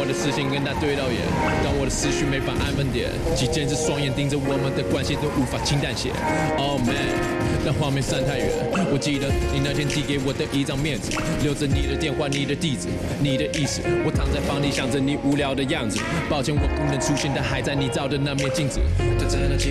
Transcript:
的视线跟他对到眼，让我的思绪没法安分点。几千只双眼盯着我们的关系，都无法轻淡些。Oh man， 但画面散太远。我记得你那天递给我的一张面子，留着你的电话、你的地址、你的意思。我躺在房里想着你无聊的样子。抱歉，我不能出现，但还在你照的那面镜子。